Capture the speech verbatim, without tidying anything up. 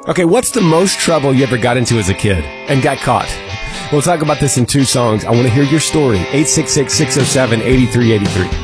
Okay, what's the most trouble you ever got into as a kid and got caught? We'll talk about this in two songs. I want to hear your story. eight six six, six oh seven, eight three eight three.